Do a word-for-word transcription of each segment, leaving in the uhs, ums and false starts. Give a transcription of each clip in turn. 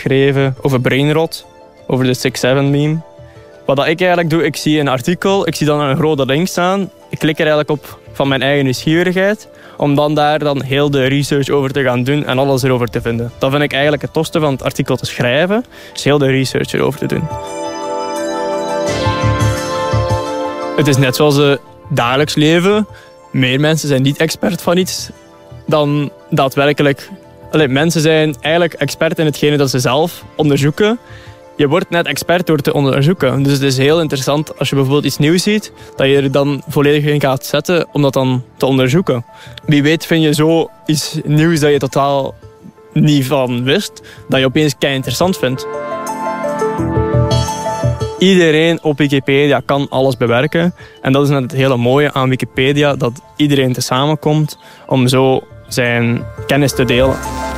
geschreven over brainrot, over de six seven meme. Wat dat ik eigenlijk doe, ik zie een artikel, ik zie dan een grote link staan. Ik klik er eigenlijk op van mijn eigen nieuwsgierigheid, om dan daar dan heel de research over te gaan doen en alles erover te vinden. Dat vind ik eigenlijk het tofste van het artikel te schrijven, is heel de research erover te doen. Het is net zoals het dagelijks leven. Meer mensen zijn niet expert van iets dan daadwerkelijk... Allee, mensen zijn eigenlijk expert in hetgene dat ze zelf onderzoeken. Je wordt net expert door te onderzoeken. Dus het is heel interessant als je bijvoorbeeld iets nieuws ziet, dat je er dan volledig in gaat zetten om dat dan te onderzoeken. Wie weet vind je zo iets nieuws dat je totaal niet van wist, dat je opeens kei interessant vindt. Iedereen op Wikipedia kan alles bewerken. En dat is net het hele mooie aan Wikipedia, dat iedereen te samenkomt om zo zijn kennis te delen.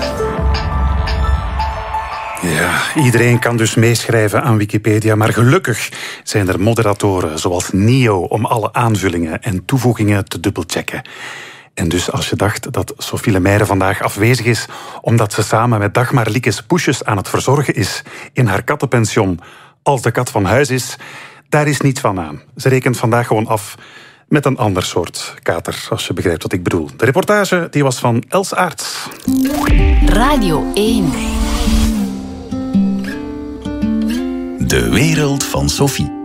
Ja, iedereen kan dus meeschrijven aan Wikipedia, maar gelukkig zijn er moderatoren zoals Nio om alle aanvullingen en toevoegingen te dubbelchecken. En dus als je dacht dat Sophie Lemaire vandaag afwezig is omdat ze samen met Dagmar Liekes poesjes aan het verzorgen is in haar kattenpension als de kat van huis is, daar is niets van aan. Ze rekent vandaag gewoon af met een ander soort kater, als je begrijpt wat ik bedoel. De reportage die was van Els Aerts. Radio één. De wereld van Sophie.